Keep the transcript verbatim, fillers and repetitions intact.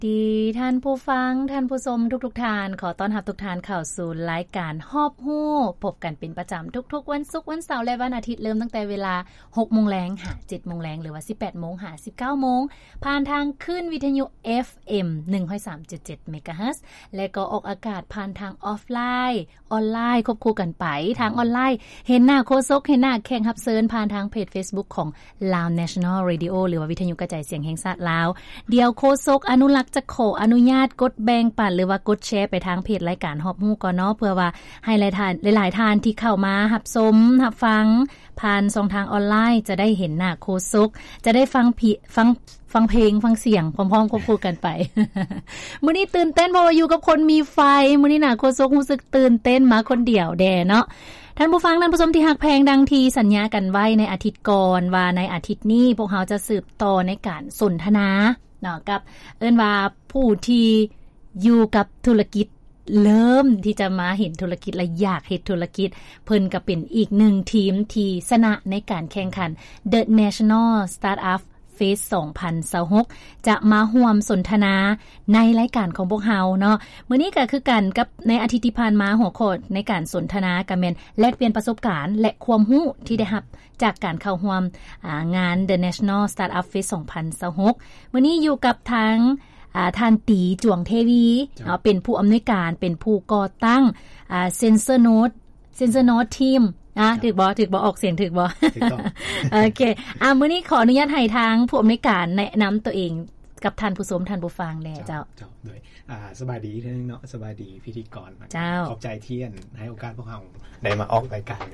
ดีท่านผู้ฟังท่านผู้ชมทุกๆท่านขอต้อนรับทุกท่านเข้าสู่รายการฮอบฮู้พบกันเป็นประจำทุกๆวันศุกร์วันเสาร์และวันอาทิตย์เริ่มตั้งแต่เวลา หกโมง นหา เจ็ดโมง นหรือว่า สิบแปดโมง หา สิบเก้าโมงผ่านทางคลื่นวิทยุ เอฟ เอ็ม หนึ่งร้อยสามจุดเจ็ด เมกะเฮิรตซ์ และก็ออกอากาศผ่านทางออฟไลน์ออนไลน์ควบคู่กันไปทางออนไลน์เห็นหน้าโฆษกเห็นหน้าแขกรับเชิญผ่านทางเพจ Facebook ของ Lao National Radio หรือว่าวิทยุกระจายเสียงแห่งชาติลาวเดี๋ยวโฆษกอนุรักษ์จะขออนุญาตกดแบ่งปันหรือว่ากดแชร์ไปทางเพจรายการฮอบฮู้ก่อนเนาะเพื่อว่าให้หลายท่านหลายๆท่านที่เข้ามารับชมรับฟังผ่านช่องทางออนไลน์จะได้เห็นหน้าโฆษกจะได้ฟังผิฟังฟังเพลงฟังเสียงพร้อมๆควบคู่กันไป มื้อนี้ตื่นเต้นเพราะว่าอยู่กับคนมีไฟมื้อนี้น่ะโฆษกรู้สึกตื่นเต้นมาคนเดียวแดเนาะท่านผู้ฟังท่านผู้ชมที่ฮักแพงดังทีสัญญากันไว้ในอาทิตย์ก่อนว่าในอาทิตย์นี้พวกเราจะสืบต่อในการสนทนาเนาะกับเอิ้นว่าผู้ที่อยู่กับธุรกิจเริ่มที่จะมาเห็นธุรกิจและอยากเฮ็ดธุรกิจเพิ่นก็เป็นอีกหนึ่งทีมที่ชนะในการแข่งขัน The National Startup Fest สองพันยี่สิบหกจะมาร่วมสนทนาในรายการของพวกเราเนาะมื้อนี้ก็คือกันกับในอาทิตย์ที่ผ่านมาหัวข้อในการสนทนาก็แม่นแลกเปลี่ยนประสบการณ์และความรู้ที่ได้รับจากการเข้าร่วมงาน The National Startup Fest สองพันยี่สิบหกมื้อนี้อยู่กับทางอ่าท่านตีจวงเทวีเนาะเป็นผู้อำนวยการเป็นผู้ก่อตั้งอ่า Sensor Node Sensor Node Team อ่ะถูกบ่ถูกบ่ออกเสียงถูกบ่ถูกต้องโอเคอ่ะมื้อนี้ขออนุญาตให้ทางผู้อำนวยการแนะนำตัวเองกับท่านผู้ชมท่านผู้ฟังแน่เจ้าเจ้าโดยอ่าสบายดีท่านเนาะสบายดีพิธีกรขอบใจที่ให้โอกาสพวกเราได้มาออกรายการ